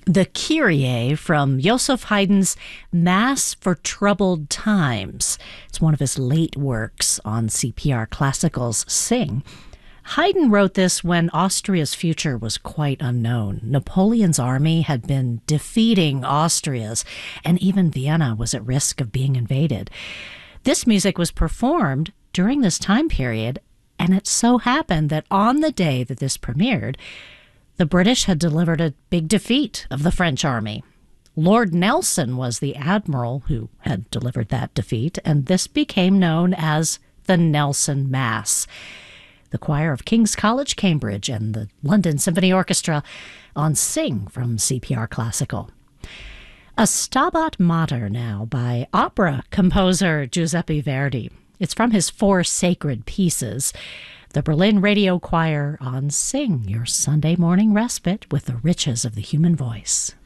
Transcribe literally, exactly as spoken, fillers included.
the Kyrie from Joseph Haydn's Mass for Troubled Times. It's one of his late works on C P R Classical's Sing. Haydn wrote this when Austria's future was quite unknown. Napoleon's army had been defeating Austria's, and even Vienna was at risk of being invaded. This music was performed during this time period, and it so happened that on the day that this premiered, the British had delivered a big defeat of the French army. Lord Nelson was the admiral who had delivered that defeat, and this became known as the Nelson Mass. The choir of King's College, Cambridge, and the London Symphony Orchestra on Sing from C P R Classical. A Stabat Mater now by opera composer Giuseppe Verdi. It's from his Four Sacred Pieces. The Berlin Radio Choir on Sing, your Sunday morning respite with the riches of the human voice.